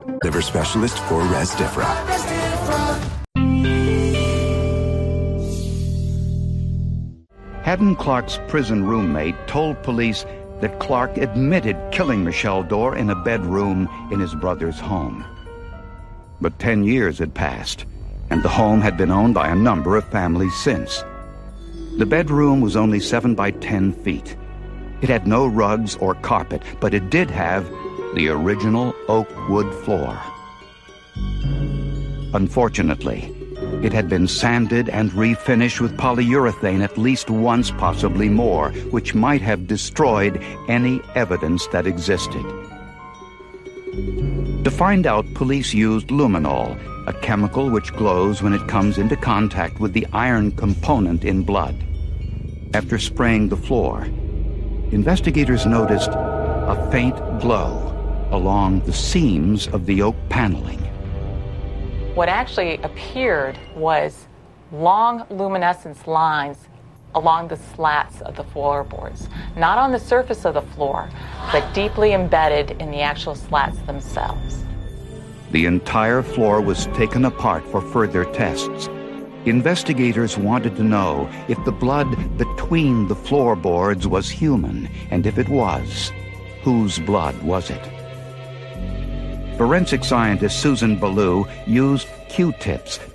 Liver specialist for Resdifra. Haddon Clark's prison roommate told police that Clark admitted killing Michelle Dorr in a bedroom in his brother's home. But 10 years had passed, and the home had been owned by a number of families since. The bedroom was only 7 by 10 feet. It had no rugs or carpet, but it did have the original oak wood floor. Unfortunately, it had been sanded and refinished with polyurethane at least once, possibly more, which might have destroyed any evidence that existed. To find out, police used luminol, a chemical which glows when it comes into contact with the iron component in blood. After spraying the floor, investigators noticed a faint glow along the seams of the oak paneling. What actually appeared was long luminescence lines along the slats of the floorboards, not on the surface of the floor, but deeply embedded in the actual slats themselves. The entire floor was taken apart for further tests. Investigators wanted to know if the blood between the floorboards was human, and if it was, whose blood was it? Forensic scientist Susan Ballou used Q-tips